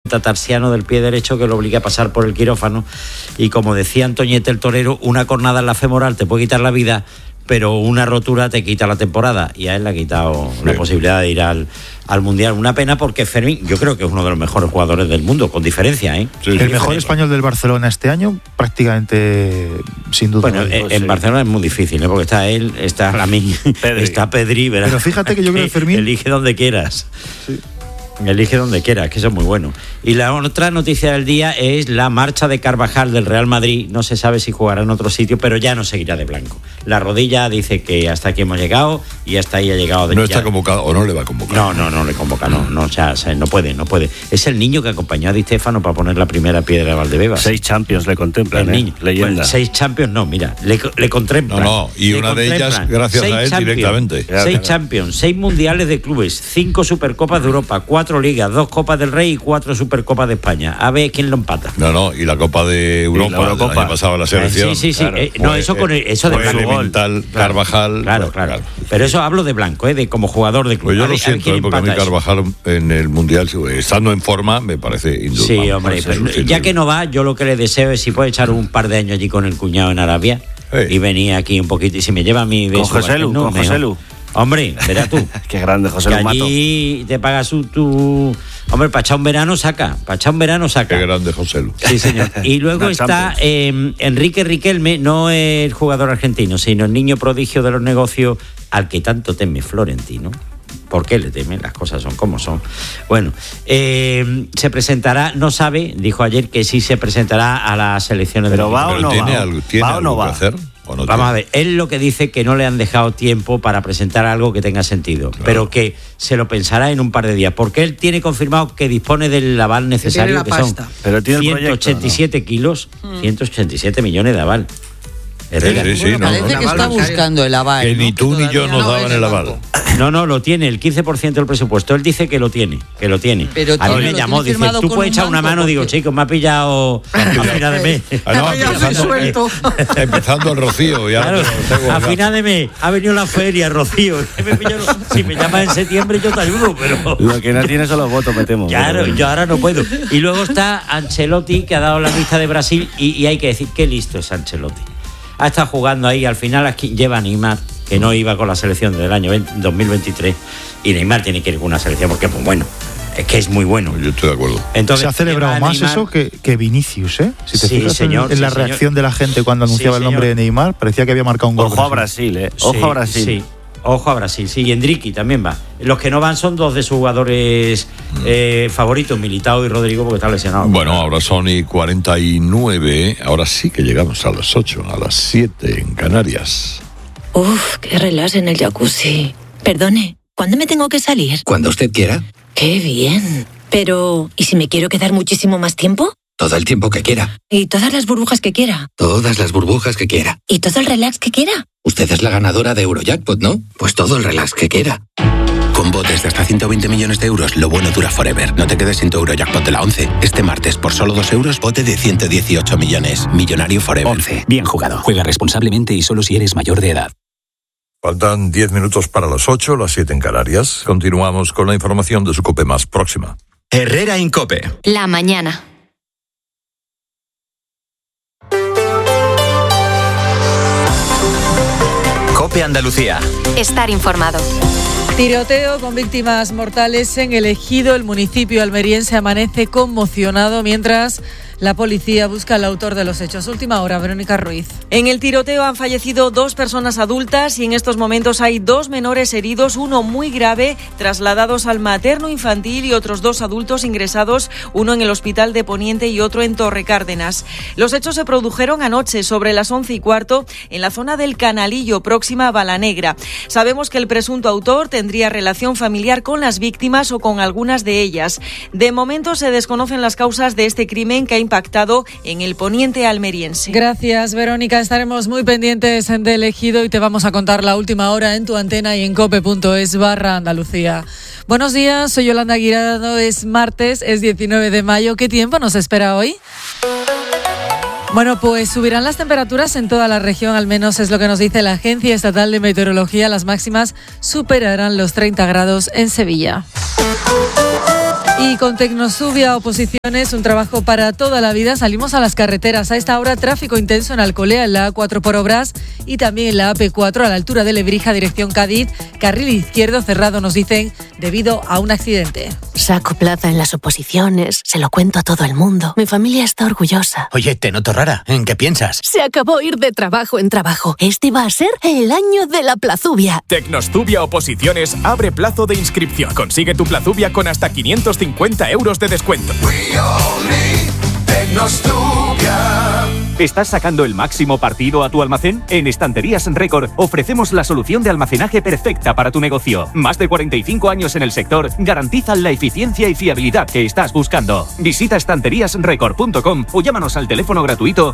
metatarsiano del pie derecho que lo obliga a pasar por el quirófano. Y como decía Antoñete el torero, una cornada en la femoral te puede quitar la vida, pero una rotura te quita la temporada, y a él le ha quitado la posibilidad de ir al Mundial. Una pena, porque Fermín, yo creo que es uno de los mejores jugadores del mundo, con diferencia, ¿eh? Sí, el mejor español del Barcelona este año, prácticamente, sin duda. Bueno, en Barcelona es muy difícil, ¿eh? Porque está él, está Lamine, está Pedri, ¿verdad? Pero fíjate que yo creo que Fermín... Elige donde quieras. Sí. Elige donde quieras, que eso es muy bueno. Y la otra noticia del día es la marcha de Carvajal del Real Madrid. No se sabe si jugará en otro sitio, pero ya no seguirá de blanco. La rodilla dice que hasta aquí hemos llegado, y hasta ahí ha llegado. ¿No está convocado o no le va a convocar? No le convoca, no, o sea, no puede. Es el niño que acompañó a Di Stéfano para poner la primera piedra de Valdebebas. 6 Champions le contemplan, el niño. Leyenda. Bueno, 6 Champions no, mira, le contemplan. Y una de ellas gracias a él directamente. 6 Champions, 6 mundiales de clubes, 5 Supercopas de Europa, 4 ligas, 2 Copas del Rey y 4 Supercopas de España. A ver quién lo empata. Y la Copa de Europa, el año pasado la selección. Sí. Claro. Eso de blanco. Elemental, Carvajal. Claro. Pero eso hablo de blanco, de como jugador de club. Pues yo lo siento, porque a mí Carvajal en el Mundial, estando en forma, me parece indudable. Sí, hombre, ya que no va, yo lo que le deseo es si puede echar un par de años allí con el cuñado en Arabia y venir aquí un poquito, y si me lleva a mí... Con José Lu. Hombre, verás tú. Qué grande, José Lu Mato. Allí te pagas tu... Hombre, para echar un verano saca. Qué grande, José Lu. Sí, señor. Y luego está Enrique Riquelme, no el jugador argentino, sino el niño prodigio de los negocios al que tanto teme Florentino. ¿Por qué le temen? Las cosas son como son. Bueno, se presentará, no sabe, dijo ayer que sí se presentará a las elecciones. Pero va o no va. ¿Tiene algo que hacer? Vamos a ver, él lo que dice que no le han dejado tiempo para presentar algo que tenga sentido, pero que se lo pensará en un par de días, porque él tiene confirmado que dispone del aval necesario, que son 187 kilos, 187 millones de aval. Parece que está buscando el aval. Que ni tú ni yo nos daban el aval. No, lo tiene, el 15% del presupuesto. Él dice que lo tiene. Pero a mí me llamó, dice, tú puedes echar una mano. Digo, chicos, me ha pillado a final de mes. Empezando el Rocío. Claro, a final de mes ha venido la feria, Rocío. Si me llamas en septiembre yo te ayudo, pero... Lo que no tiene son los votos, me temo. Claro, yo ahora no puedo. Y luego está Ancelotti, que ha dado la lista de Brasil, y hay que decir, qué listo es Ancelotti. Ha estado jugando ahí, al final aquí lleva a Neymar, que no iba con la selección del año 2023, y Neymar tiene que ir con una selección porque es muy bueno. Es que es muy bueno. Yo estoy de acuerdo. Entonces, se ha celebrado más Neymar, eso que Vinicius, ¿eh? Si te fijas señor, en la reacción de la gente cuando anunciaba el nombre de Neymar, parecía que había marcado un gol. Ojo a Brasil, ¿eh? Ojo a Brasil. Sí. Ojo a Brasil, sí, y Endricky también va. Los que no van son 2 de sus jugadores favoritos, Militao y Rodrigo, porque están lesionados. Bueno, ahora son y 49, ahora sí que llegamos a las 8, a las 7 en Canarias. Uf, qué relax en el jacuzzi. Perdone, ¿cuándo me tengo que salir? Cuando usted quiera. Qué bien. Pero, ¿y si me quiero quedar muchísimo más tiempo? Todo el tiempo que quiera. ¿Y todas las burbujas que quiera? Todas las burbujas que quiera. ¿Y todo el relax que quiera? Usted es la ganadora de Eurojackpot, ¿no? Pues todo el relax que quiera. Con botes de hasta 120 millones de euros, lo bueno dura forever. No te quedes sin tu Eurojackpot de la 11. Este martes, por solo 2 euros, bote de 118 millones. Millonario forever. 11. Bien jugado. Juega responsablemente y solo si eres mayor de edad. Faltan 10 minutos para las 8, las 7 en Canarias. Continuamos con la información de su COPE más próxima. Herrera Incope. La mañana. COPE Andalucía. Estar informado. Tiroteo con víctimas mortales en El Ejido. El municipio almeriense amanece conmocionado mientras la policía busca al autor de los hechos. Última hora, Verónica Ruiz. En el tiroteo han fallecido 2 personas adultas y en estos momentos hay 2 menores heridos, uno muy grave, trasladados al materno infantil y otros 2 adultos ingresados, uno en el Hospital de Poniente y otro en Torrecárdenas. Los hechos se produjeron anoche sobre las 11:15 en la zona del Canalillo, próxima a Balanegra. Sabemos que el presunto autor tendría relación familiar con las víctimas o con algunas de ellas. De momento se desconocen las causas de este crimen que ha impactado en el poniente almeriense. Gracias, Verónica. Estaremos muy pendientes de El Ejido y te vamos a contar la última hora en tu antena y en cope.es/Andalucía. Buenos días, soy Yolanda Guirado. Es martes, es 19 de mayo. ¿Qué tiempo nos espera hoy? Bueno, pues subirán las temperaturas en toda la región, al menos es lo que nos dice la Agencia Estatal de Meteorología. Las máximas superarán los 30 grados en Sevilla. Y con Tecnosubia Oposiciones, un trabajo para toda la vida, salimos a las carreteras. A esta hora, tráfico intenso en Alcolea, en la A4 por obras y también en la AP4 a la altura de Lebrija, dirección Cádiz. Carril izquierdo cerrado, nos dicen, debido a un accidente. Saco plaza en las oposiciones, se lo cuento a todo el mundo. Mi familia está orgullosa. Oye, te noto rara. ¿En qué piensas? Se acabó ir de trabajo en trabajo. Este va a ser el año de la plazubia. Tecnosubia Oposiciones abre plazo de inscripción. Consigue tu plazubia con hasta 550 euros de descuento. ¿Estás sacando el máximo partido a tu almacén? En Estanterías Record ofrecemos la solución de almacenaje perfecta para tu negocio. Más de 45 años en el sector garantizan la eficiencia y fiabilidad que estás buscando. Visita estanteriasrecord.com o llámanos al teléfono gratuito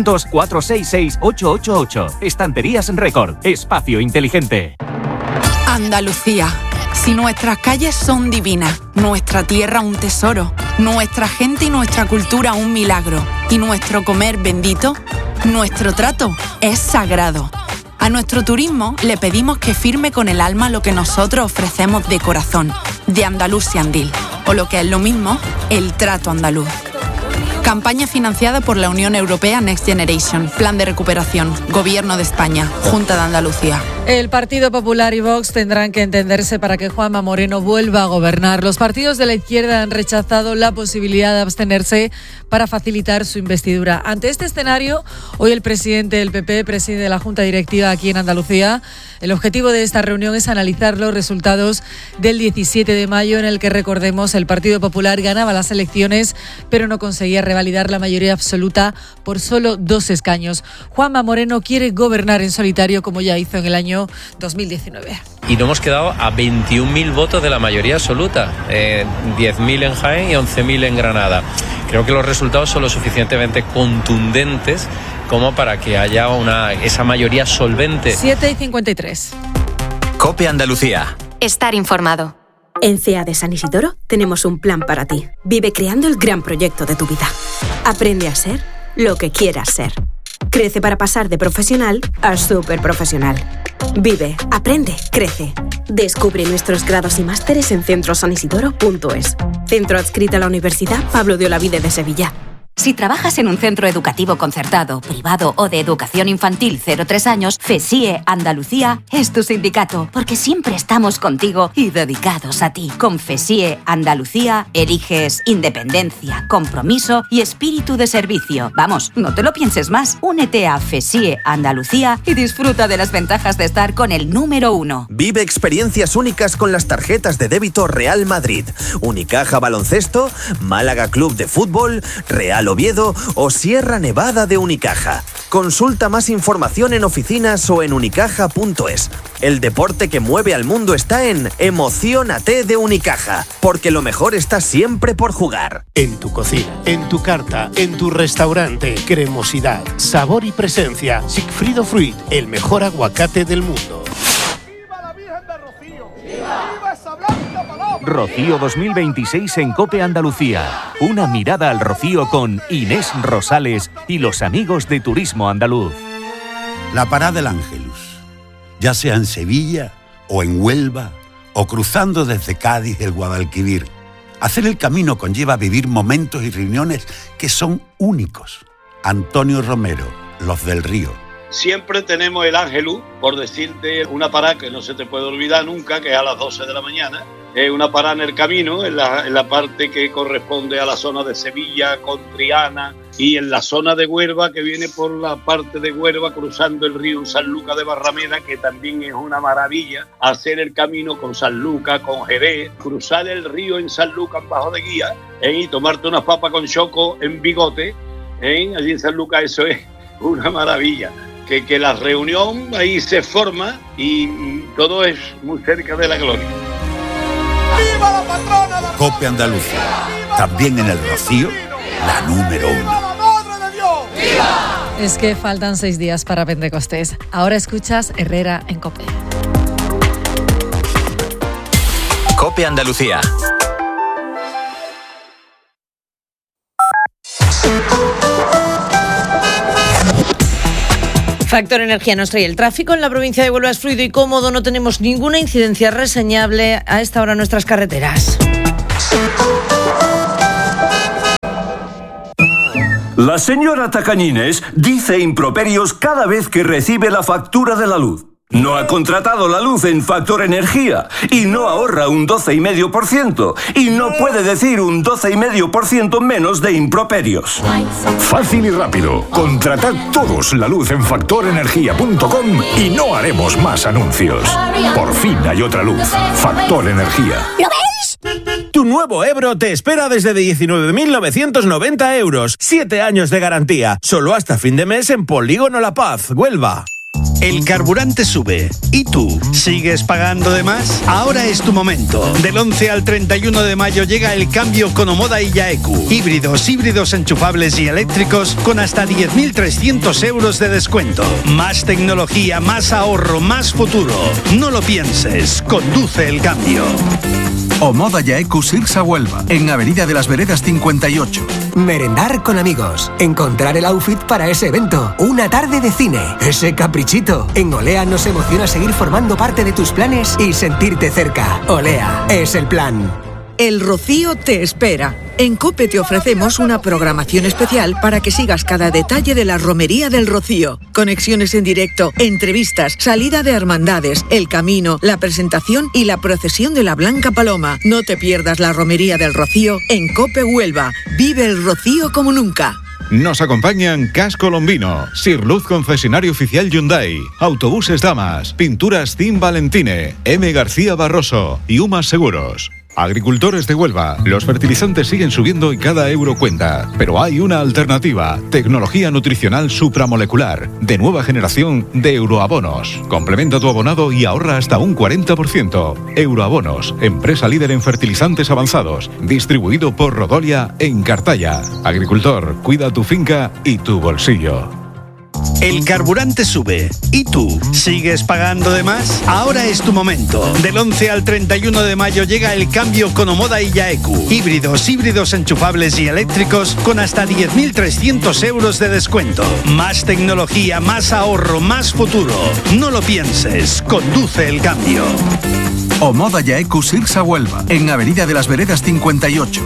900-466-888. Estanterías Record, espacio inteligente. Andalucía. Si nuestras calles son divinas, nuestra tierra un tesoro, nuestra gente y nuestra cultura un milagro, y nuestro comer bendito, nuestro trato es sagrado. A nuestro turismo le pedimos que firme con el alma lo que nosotros ofrecemos de corazón, de Andalusian Deal, o lo que es lo mismo, el trato andaluz. Campaña financiada por la Unión Europea Next Generation, Plan de Recuperación, Gobierno de España, Junta de Andalucía. El Partido Popular y Vox tendrán que entenderse para que Juanma Moreno vuelva a gobernar. Los partidos de la izquierda han rechazado la posibilidad de abstenerse para facilitar su investidura. Ante este escenario, hoy el presidente del PP preside la Junta Directiva aquí en Andalucía. El objetivo de esta reunión es analizar los resultados del 17 de mayo, en el que, recordemos, el Partido Popular ganaba las elecciones, pero no conseguía revalidar la mayoría absoluta por solo 2 escaños. Juanma Moreno quiere gobernar en solitario, como ya hizo en el año 2019. Y nos hemos quedado a 21.000 votos de la mayoría absoluta, 10.000 en Jaén y 11.000 en Granada. Creo que los resultados son lo suficientemente contundentes como para que haya esa mayoría solvente. 7:53. COPE Andalucía. Estar informado. En CEA de San Isidoro tenemos un plan para ti. Vive creando el gran proyecto de tu vida. Aprende a ser lo que quieras ser. Crece para pasar de profesional a superprofesional. Vive, aprende, crece. Descubre nuestros grados y másteres en centrosanisidoro.es. Centro adscrito a la Universidad Pablo de Olavide de Sevilla. Si trabajas en un centro educativo concertado, privado o de educación infantil 0-3 años, FESIE Andalucía es tu sindicato, porque siempre estamos contigo y dedicados a ti. Con FESIE Andalucía eliges independencia, compromiso y espíritu de servicio. Vamos, no te lo pienses más. Únete a FESIE Andalucía y disfruta de las ventajas de estar con el número 1. Vive experiencias únicas con las tarjetas de débito Real Madrid, Unicaja Baloncesto, Málaga Club de Fútbol, Real Oviedo o Sierra Nevada de Unicaja. Consulta más información en oficinas o en unicaja.es. El deporte que mueve al mundo está en Emociónate de Unicaja, porque lo mejor está siempre por jugar. En tu cocina, en tu carta, en tu restaurante, cremosidad, sabor y presencia. Sigfrido Fruit, el mejor aguacate del mundo. Rocío 2026 en COPE Andalucía. Una mirada al Rocío con Inés Rosales y los amigos de Turismo Andaluz. La Parada del Ángelus, ya sea en Sevilla o en Huelva o cruzando desde Cádiz el Guadalquivir. Hacer el camino conlleva vivir momentos y reuniones que son únicos. Antonio Romero, Los del Río. Siempre tenemos el Ángelus, por decirte una parada que no se te puede olvidar nunca, que es a las 12 de la mañana. Es una parada en el camino, en la parte que corresponde a la zona de Sevilla, con Triana, y en la zona de Huelva, que viene por la parte de Huelva, cruzando el río en Sanlúcar de Barrameda, que también es una maravilla, hacer el camino con Sanlúcar, con Jerez, cruzar el río en Sanlúcar bajo de guía, y tomarte unas papas con choco en Bigote, allí en Sanlúcar. Eso es una maravilla. Que la reunión ahí se forma y todo es muy cerca de la gloria. ¡Viva la patrona! COPE Andalucía, también en el Rocío, la número 1. Es que faltan 6 días para Pentecostés. Ahora escuchas Herrera en COPE. COPE Andalucía. Factor Energía nos trae el tráfico. En la provincia de Huelva es fluido y cómodo. No tenemos ninguna incidencia reseñable a esta hora en nuestras carreteras. La señora Tacañines dice improperios cada vez que recibe la factura de la luz. No ha contratado la luz en Factor Energía y no ahorra un 12,5% y no puede decir un 12,5% menos de improperios. Fácil y rápido. Contratad todos la luz en factorenergia.com y no haremos más anuncios. Por fin hay otra luz. Factor Energía. ¿Lo veis? Tu nuevo Ebro te espera desde 19.990 euros. 7 años de garantía. Solo hasta fin de mes en Polígono La Paz, Huelva. El carburante sube. ¿Y tú? ¿Sigues pagando de más? Ahora es tu momento. Del 11 al 31 de mayo llega el cambio con Omoda y Yaeku. Híbridos enchufables y eléctricos con hasta 10.300 euros de descuento. Más tecnología, más ahorro, más futuro. No lo pienses. Conduce el cambio. Omoda Yaeku Sirsa Huelva, en Avenida de las Veredas 58. Merendar con amigos, encontrar el outfit para ese evento, una tarde de cine, ese caprichito. En Olea nos emociona seguir formando parte de tus planes y sentirte cerca. Olea es el plan. El Rocío te espera. En COPE te ofrecemos una programación especial para que sigas cada detalle de la Romería del Rocío. Conexiones en directo, entrevistas, salida de hermandades, el camino, la presentación y la procesión de la Blanca Paloma. No te pierdas la Romería del Rocío en COPE Huelva. Vive el Rocío como nunca. Nos acompañan Casco Lombino, Sirluz concesionario oficial Hyundai, Autobuses Damas, Pinturas Team Valentine, M. García Barroso y Umas Seguros. Agricultores de Huelva, los fertilizantes siguen subiendo y cada euro cuenta, pero hay una alternativa, tecnología nutricional supramolecular, de nueva generación de Euroabonos. Complementa tu abonado y ahorra hasta un 40%. Euroabonos, empresa líder en fertilizantes avanzados, distribuido por Rodolia en Cartaya. Agricultor, cuida tu finca y tu bolsillo. El carburante sube. ¿Y tú? ¿Sigues pagando de más? Ahora es tu momento. Del 11 al 31 de mayo llega el cambio con Omoda y Yaeku. Híbridos enchufables y eléctricos con hasta 10.300 euros de descuento. Más tecnología, más ahorro, más futuro. No lo pienses. Conduce el cambio. Omoda Yaeku Sirsa Huelva, en Avenida de las Veredas 58.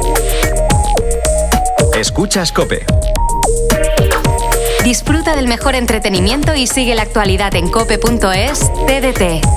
Escuchas COPE. Disfruta del mejor entretenimiento y sigue la actualidad en cope.es TDT.